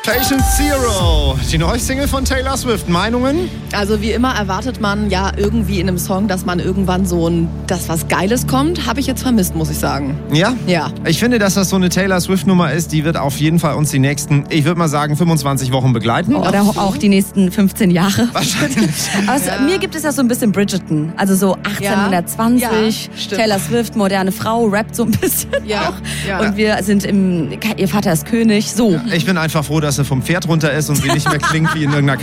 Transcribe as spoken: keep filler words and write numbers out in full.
Patient Zero, die neue Single von Taylor Swift. Meinungen? Also wie immer erwartet man ja irgendwie in einem Song, dass man irgendwann so ein, dass was Geiles kommt. Habe ich jetzt vermisst, muss ich sagen. Ja? Ja. Ich finde, dass das so eine Taylor Swift-Nummer ist, die wird auf jeden Fall uns die nächsten, ich würde mal sagen, fünfundzwanzig Wochen begleiten. Oder auch die nächsten fünfzehn Jahre. Wahrscheinlich. Also, Ja. Mir gibt es ja so ein bisschen Bridgerton. Also so achtzehnhundertzwanzig, Ja, stimmt. Taylor Swift, moderne Frau, rappt so ein bisschen Ja, auch. ja. Und wir sind im, ihr Vater ist König, so. Ich bin einfach froh, dass sie vom Pferd runter ist und sie nicht mehr klingt wie in irgendeiner